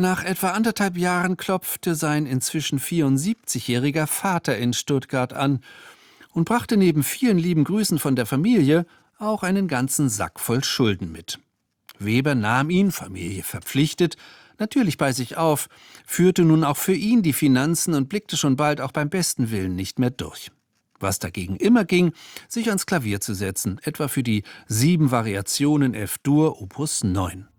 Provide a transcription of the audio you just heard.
Nach etwa 1,5 Jahren klopfte sein inzwischen 74-jähriger Vater in Stuttgart an und brachte neben vielen lieben Grüßen von der Familie auch einen ganzen Sack voll Schulden mit. Weber nahm ihn, Familie verpflichtet, natürlich bei sich auf, führte nun auch für ihn die Finanzen und blickte schon bald auch beim besten Willen nicht mehr durch. Was dagegen immer ging, sich ans Klavier zu setzen, etwa für die 7 Variationen F-Dur Opus 9.